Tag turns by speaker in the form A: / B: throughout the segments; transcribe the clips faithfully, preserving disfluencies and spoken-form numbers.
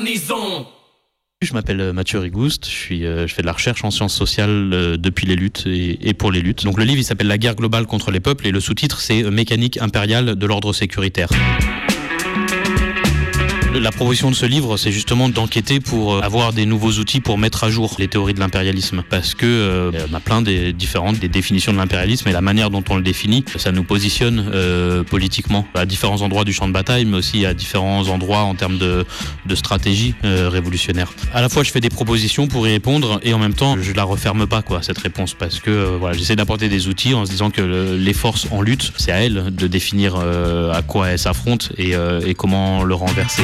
A: these ondes.
B: Je m'appelle Mathieu Rigouste, je, suis, euh, je fais de la recherche en sciences sociales euh, depuis les luttes et, et pour les luttes. Donc le livre il s'appelle La guerre globale contre les peuples et le sous-titre c'est Mécanique impériale de l'ordre sécuritaire. La proposition de ce livre, c'est justement d'enquêter pour avoir des nouveaux outils pour mettre à jour les théories de l'impérialisme. Parce que euh, on a plein des différentes des définitions de l'impérialisme et la manière dont on le définit, ça nous positionne euh, politiquement à différents endroits du champ de bataille, mais aussi à différents endroits en termes de, de stratégie euh, révolutionnaire. À la fois, je fais des propositions pour y répondre et en même temps, je la referme pas quoi cette réponse parce que euh, voilà, j'essaie d'apporter des outils en se disant que le, les forces en lutte, c'est à elles de définir euh, à quoi elles s'affrontent et, euh, et comment le renverser.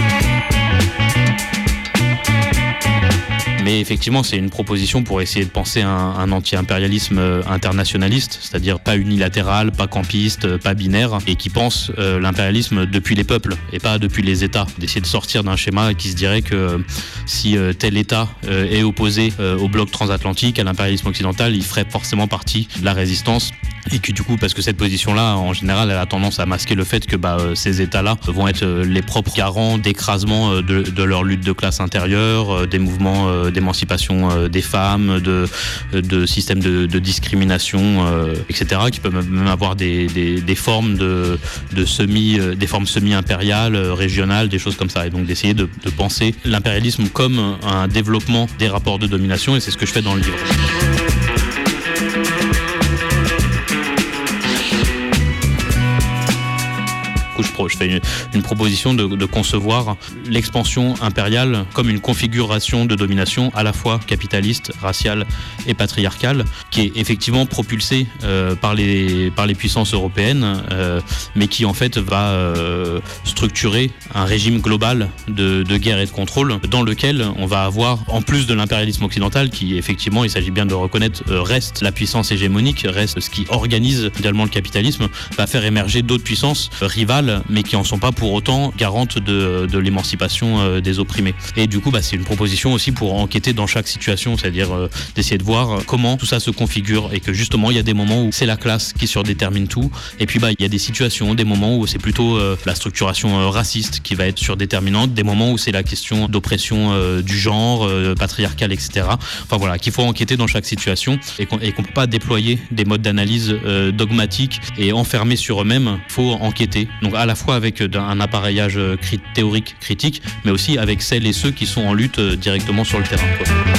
B: Mais effectivement, c'est une proposition pour essayer de penser un, un anti-impérialisme internationaliste, c'est-à-dire pas unilatéral, pas campiste, pas binaire, et qui pense euh, l'impérialisme depuis les peuples et pas depuis les États. D'essayer de sortir d'un schéma qui se dirait que euh, si euh, tel État euh, est opposé euh, au bloc transatlantique, à l'impérialisme occidental, il ferait forcément partie de la résistance. Et que du coup, parce que cette position-là, en général, elle a tendance à masquer le fait que bah, euh, ces États-là vont être euh, les propres garants d'écrasement euh, de, de leur lutte de classe intérieure, euh, des mouvements euh, d'émancipation euh, des femmes, de, de systèmes de, de discrimination, euh, et cetera, qui peuvent même avoir des, des, des formes de, de semi, euh, des formes semi-impériales, euh, régionales, des choses comme ça. Et donc d'essayer de, de penser l'impérialisme comme un développement des rapports de domination, et c'est ce que je fais dans le livre. Je fais une, une proposition de, de concevoir l'expansion impériale comme une configuration de domination à la fois capitaliste, raciale et patriarcale, qui est effectivement propulsée euh, par, les, par les puissances européennes, euh, mais qui en fait va euh, structurer un régime global de, de guerre et de contrôle dans lequel on va avoir, en plus de l'impérialisme occidental, qui effectivement, il s'agit bien de reconnaître, euh, reste la puissance hégémonique, reste ce qui organise également le capitalisme, va faire émerger d'autres puissances euh, rivales, mais qui en sont pas pour autant garantes de, de l'émancipation euh, des opprimés. Et du coup, bah, c'est une proposition aussi pour enquêter dans chaque situation, c'est-à-dire euh, d'essayer de voir comment tout ça se configure et que justement, il y a des moments où c'est la classe qui surdétermine tout, et puis bah, il y a des situations, des moments où c'est plutôt euh, la structuration euh, raciste qui va être surdéterminante, des moments où c'est la question d'oppression euh, du genre, euh, patriarcale, et cetera. Enfin voilà, qu'il faut enquêter dans chaque situation et qu'on ne peut pas déployer des modes d'analyse euh, dogmatiques et enfermés sur eux-mêmes. Il faut enquêter. Donc à la fois avec un appareillage théorique critique, mais aussi avec celles et ceux qui sont en lutte directement sur le terrain, quoi.